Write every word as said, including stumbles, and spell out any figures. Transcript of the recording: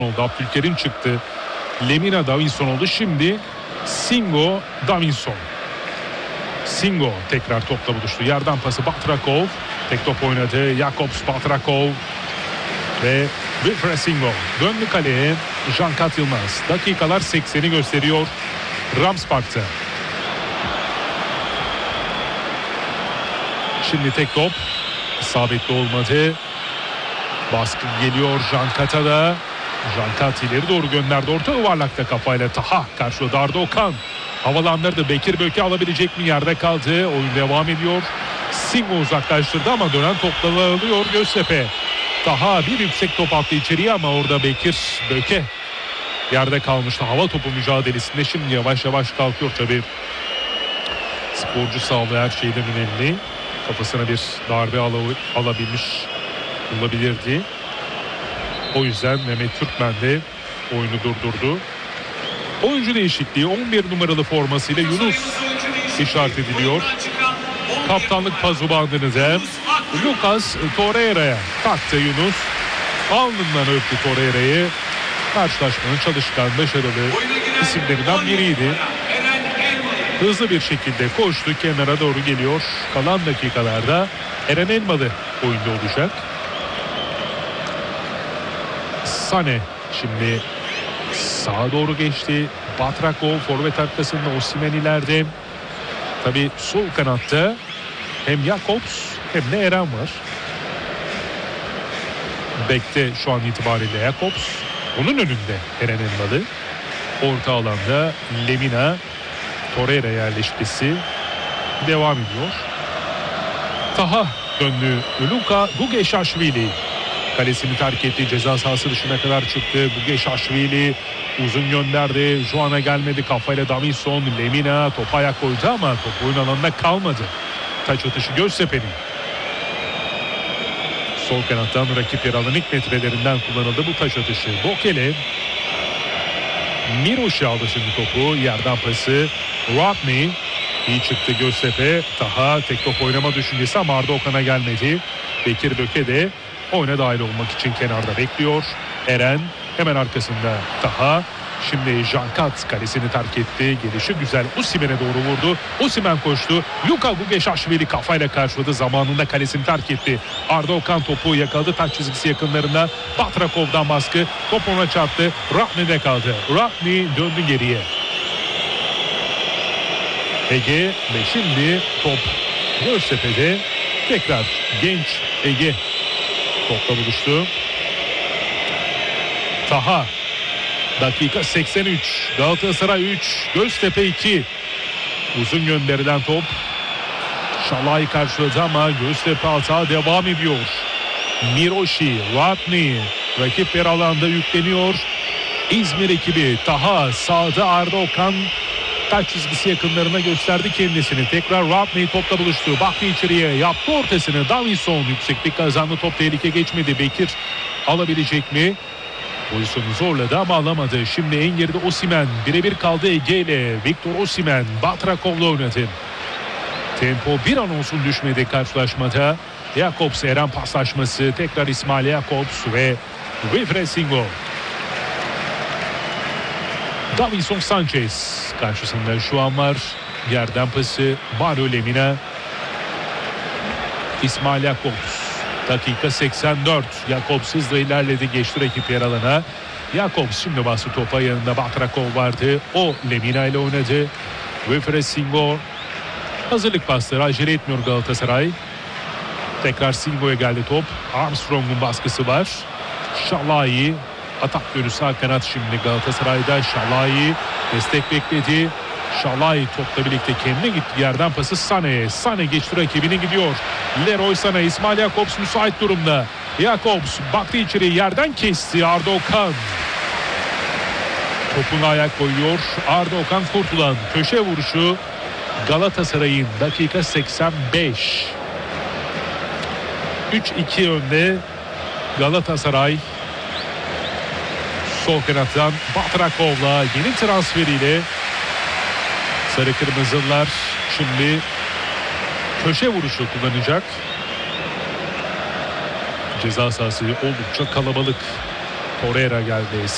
oldu. Abdülkerim çıktı. Lemina Davinson oldu. Şimdi Singo Davinson. Singo tekrar topla buluştu. Yerden pası Batrakov. Tek top oynadı. Jakobs, Batrakov ve Wilfred Singo. Döndü kaleye. Cankat Yılmaz. Dakikalar sekseni gösteriyor Rams Park'ta. Şimdi tek top. İsabetli olmadı. Baskı geliyor Cankat'a da. Cankat ileri doğru gönderdi. Orta yuvarlakta kafayla Taha karşıladı. Arda Okan havalandırdı. Bekir Böke alabilecek mi? Yerde kaldı. Oyun devam ediyor. Singo uzaklaştırdı ama dönen topla alıyor Göztepe. Taha bir yüksek top attı içeriye ama orada Bekir Böke yerde kalmıştı. Hava topu mücadelesinde şimdi yavaş yavaş kalkıyor tabii. Sporcu sağlığı her şeyden önemli. Kafasına bir darbe al- alabilmiş olabilirdi. O yüzden Mehmet Türkmen de oyunu durdurdu. Oyuncu değişikliği on bir numaralı formasıyla Yunus işaret ediliyor. Kaptanlık pazu bandını da Lucas Torreira'ya taktı Yunus. Alnından öptü Torreira'yı. Karşılaşmanın çalışkan, başarılı isimlerinden biriydi. Hızlı bir şekilde koştu, kenara doğru geliyor. Kalan dakikalarda Eren Elmalı oyunda olacak. Sane şimdi sağa doğru geçti. Batrakov forvet arkasında, Osimhen ileride. Tabii sol kanatta hem Jakobs hem de Eren var. Bekte şu an itibariyle Jakobs. Onun önünde Eren Elmalı. Orta alanda Lemina, Torreira yerleşkesi devam ediyor. Taha döndü. Luka Gugeşaşvili kalesini terk etti. Ceza sahası dışına kadar çıktı. Gugeşaşvili uzun gönderdi. Juan'a gelmedi. Kafayla Davinson. Lemina topa ayak koydu ama top oyun alanında kalmadı. Taç atışı Göztepe'nin. Sol kanattan rakip yer alan ilk metrelerinden kullanıldı bu taç atışı. Bokele Miroş'u aldı şimdi topu. Yerden pası Rodney. İyi çıktı Göztepe. Taha tek top oynama düşüncesi ama Arda Okan'a gelmedi. Bekir Böke de oyuna dahil olmak için kenarda bekliyor. Eren hemen arkasında Taha. Şimdi Cankat kalesini terk etti. Gelişi güzel. Osimhen'e doğru vurdu. Osimhen koştu. Luka Gugeşaşvili kafayla karşıladı. Zamanında kalesini terk etti. Arda Okan topu yakaladı. Taç çizgisi yakınlarında. Batrakov'dan baskı. Top ona çarptı. Rodney'de kaldı. Rodney döndü geriye. Ege ve şimdi top Göztepe'de. Tekrar genç Ege topla buluştu. Taha. Dakika seksen üç. Galatasaray üç. Göztepe iki. Uzun gönderilen top. Şalay karşıladı ama Göztepe hata devam ediyor. Miroşi, Rodney rakip bir alanda yükleniyor. İzmir ekibi Taha sağda, Arda Okan taç çizgisi yakınlarına gösterdi kendisini. Tekrar Rodney topla buluştu. Baktı içeriye, yaptı ortasını. Davinson yükseklik kazandı. Top tehlike geçmedi. Bekir alabilecek mi? Pozisyonu zorladı ama alamadı. Şimdi en geride Osimhen. Birebir kaldı Ege ile. Victor Osimhen Batrakov'la oynadı. Tempo bir an olsun düşmedi karşılaşmada. Jakobs Eren paslaşması. Tekrar İsmail Jakobs ve Wilfred Singo. Davinson Sanchez karşısında şu an var. Yerden pası Mario Lemina. İsmail Jakobs. Dakika seksen dört. Jakobs hızla ilerledi. Geçti rakip yer alana. Jakobs şimdi bastı topa, yanında Batrakov vardı. O Lemina ile oynadı. Wilfred Singo. Hazırlık pasları, acele etmiyor Galatasaray. Tekrar Singo'ya geldi top. Armstrong'un baskısı var. Şalai. Atak yönü sağ kanat şimdi Galatasaray'da. Şalai destek bekledi. Şalai topla birlikte kendine gitti. Yerden pası Sane'ye. Sane geçti rakibine gidiyor. Leroy Sané, İsmail Jakobs müsait durumda. Jakobs baktı içeri, yerden kesti Arda Okan. Topuna ayak koyuyor. Arda Okan kurtulan köşe vuruşu Galatasaray'ın dakika seksen beş. üç iki önde Galatasaray. Sol kanattan Batrakov'la yeni transferiyle Sarı Kırmızılar şimdi köşe vuruşu kullanacak. Ceza sahası oldukça kalabalık. Torreira geldi.